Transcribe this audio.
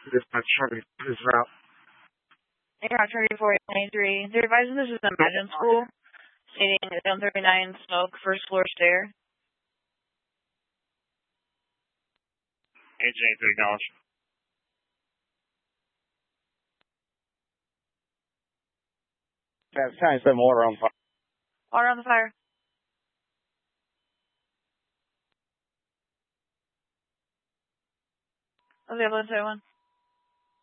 Dispatch Charlie, please route. Aircraft 3493. They're advising this is Imagine School, stating 139 smoke, first floor stair. Agent 83, acknowledge. That's 97 water on fire. Water on the fire. Okay, let's say one.